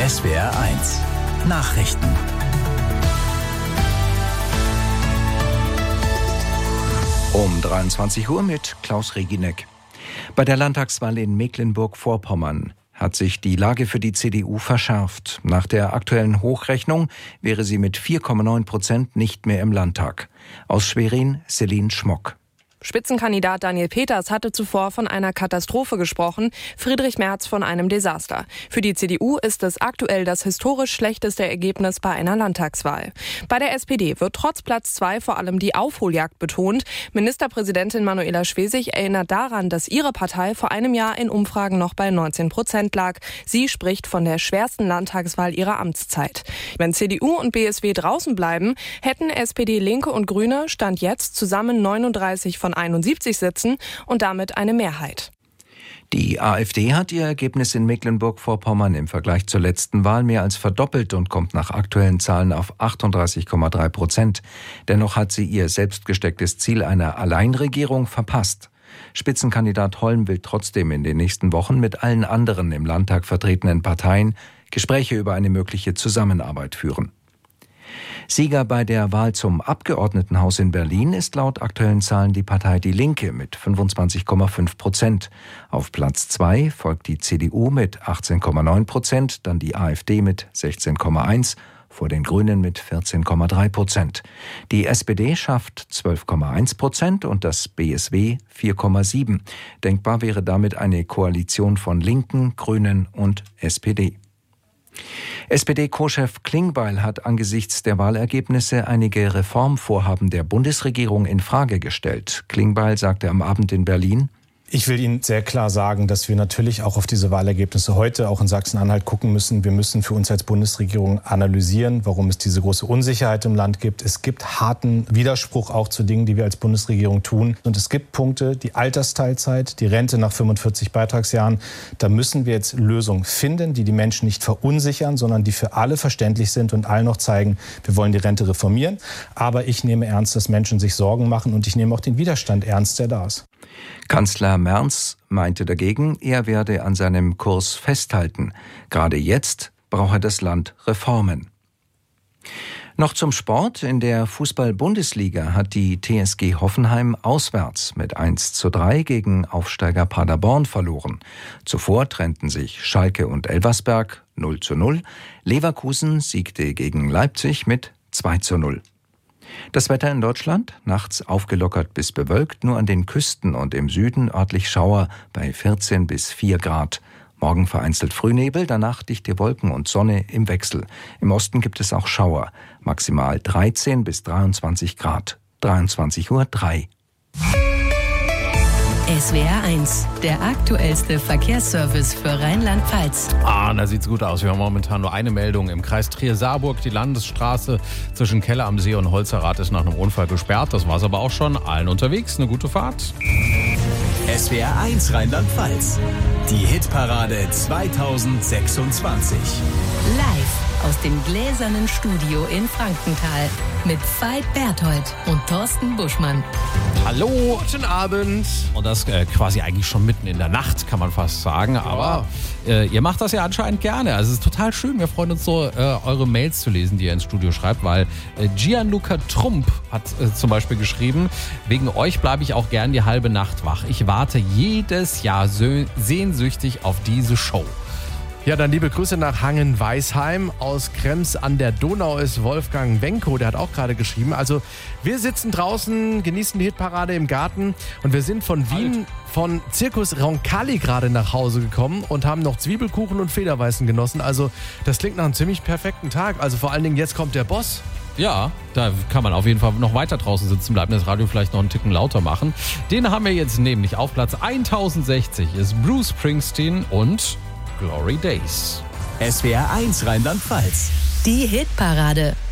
SWR1 Nachrichten. Um 23 Uhr mit Klaus Regineck. Bei der Landtagswahl in Mecklenburg-Vorpommern hat sich die Lage für die CDU verschärft. Nach der aktuellen Hochrechnung wäre sie mit 4,9% nicht mehr im Landtag. Aus Schwerin, Celine Schmock. Spitzenkandidat Daniel Peters hatte zuvor von einer Katastrophe gesprochen, Friedrich Merz von einem Desaster. Für die CDU ist es aktuell das historisch schlechteste Ergebnis bei einer Landtagswahl. Bei der SPD wird trotz Platz 2 vor allem die Aufholjagd betont. Ministerpräsidentin Manuela Schwesig erinnert daran, dass ihre Partei vor einem Jahr in Umfragen noch bei 19% lag. Sie spricht von der schwersten Landtagswahl ihrer Amtszeit. Wenn CDU und BSW draußen bleiben, hätten SPD, Linke und Grüne Stand jetzt zusammen 39 von 71 Sitzen und damit eine Mehrheit. Die AfD hat ihr Ergebnis in Mecklenburg-Vorpommern im Vergleich zur letzten Wahl mehr als verdoppelt und kommt nach aktuellen Zahlen auf 38,3%. Dennoch hat sie ihr selbst gestecktes Ziel einer Alleinregierung verpasst. Spitzenkandidat Holm will trotzdem in den nächsten Wochen mit allen anderen im Landtag vertretenen Parteien Gespräche über eine mögliche Zusammenarbeit führen. Sieger bei der Wahl zum Abgeordnetenhaus in Berlin ist laut aktuellen Zahlen die Partei Die Linke mit 25,5%. Auf Platz 2 folgt die CDU mit 18,9%, dann die AfD mit 16,1%, vor den Grünen mit 14,3%. Die SPD schafft 12,1% und das BSW 4,7%. Denkbar wäre damit eine Koalition von Linken, Grünen und SPD. SPD-Co-Chef Klingbeil hat angesichts der Wahlergebnisse einige Reformvorhaben der Bundesregierung in Frage gestellt. Klingbeil sagte am Abend in Berlin: Ich will Ihnen sehr klar sagen, dass wir natürlich auch auf diese Wahlergebnisse heute auch in Sachsen-Anhalt gucken müssen. Wir müssen für uns als Bundesregierung analysieren, warum es diese große Unsicherheit im Land gibt. Es gibt harten Widerspruch auch zu Dingen, die wir als Bundesregierung tun. Und es gibt Punkte, die Altersteilzeit, die Rente nach 45 Beitragsjahren. Da müssen wir jetzt Lösungen finden, die die Menschen nicht verunsichern, sondern die für alle verständlich sind und allen noch zeigen, wir wollen die Rente reformieren. Aber ich nehme ernst, dass Menschen sich Sorgen machen und ich nehme auch den Widerstand ernst, der da ist. Kanzler Merz meinte dagegen, er werde an seinem Kurs festhalten. Gerade jetzt brauche das Land Reformen. Noch zum Sport. In der Fußball-Bundesliga hat die TSG Hoffenheim auswärts mit 1:3 gegen Aufsteiger Paderborn verloren. Zuvor trennten sich Schalke und Elversberg 0:0. Leverkusen siegte gegen Leipzig mit 2:0. Das Wetter in Deutschland, nachts aufgelockert bis bewölkt, nur an den Küsten und im Süden örtlich Schauer bei 14 bis 4 Grad. Morgen vereinzelt Frühnebel, danach dichte Wolken und Sonne im Wechsel. Im Osten gibt es auch Schauer, maximal 13 bis 23 Grad. 23:03 Uhr. SWR1, der aktuellste Verkehrsservice für Rheinland-Pfalz. Da sieht's gut aus. Wir haben momentan nur eine Meldung. Im Kreis Trier-Saarburg, die Landesstraße zwischen Keller am See und Holzerrath ist nach einem Unfall gesperrt. Das war's aber auch schon. Allen unterwegs, eine gute Fahrt. SWR1 Rheinland-Pfalz. Die Hitparade 2026. Live aus dem gläsernen Studio in Frankenthal mit Veit Berthold und Thorsten Buschmann. Hallo, guten Abend. Und das quasi eigentlich schon mitten in der Nacht, kann man fast sagen. Aber ihr macht das ja anscheinend gerne. Also es ist total schön. Wir freuen uns so, eure Mails zu lesen, die ihr ins Studio schreibt, weil Gianluca Trump hat zum Beispiel geschrieben, wegen euch bleibe ich auch gern die halbe Nacht wach. Ich warte jedes Jahr sehnsüchtig auf diese Show. Ja, dann liebe Grüße nach Hangen-Weisheim. Aus Krems an der Donau ist Wolfgang Wenko, der hat auch gerade geschrieben. Also wir sitzen draußen, genießen die Hitparade im Garten und wir sind von Wien, von Circus Roncalli gerade nach Hause gekommen und haben noch Zwiebelkuchen und Federweißen genossen. Also das klingt nach einem ziemlich perfekten Tag. Also vor allen Dingen, jetzt kommt der Boss. Ja, da kann man auf jeden Fall noch weiter draußen sitzen bleiben, das Radio vielleicht noch einen Ticken lauter machen. Den haben wir jetzt nämlich auf Platz 1060 ist Bruce Springsteen und Glory Days. SWR1 Rheinland-Pfalz. Die Hitparade.